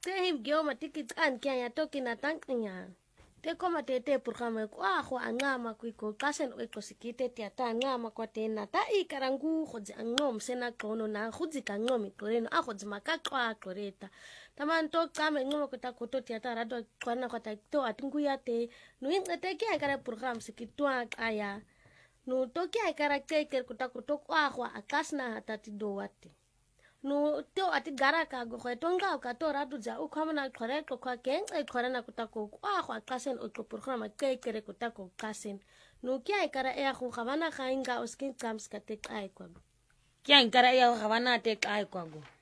him gyo matikit an kya toki na tanknya te koma te programa kwa go angama kwiko qasen oikosikite tiata ngama kwa tena ta ikarangu godzi angom sena qono na godzi kangomi qoreno a godzi makaqwa qoreta taman to qame ngomo kota koto tiata rado qwana kota to atinguya te no ingete kya kara program sikitwa aya no to kya kara keker kota koto kwa go akasna hatati dowati no to ati gara ka go tonga ka to radu ja u khamana khore ko kha ken e khorana ko tako a kho qasen o ko programa ke kere ko tako qasen no kya kara e go khamana kha inga uskin kams ka te kai kwa kya kara e khamana te kai kwa go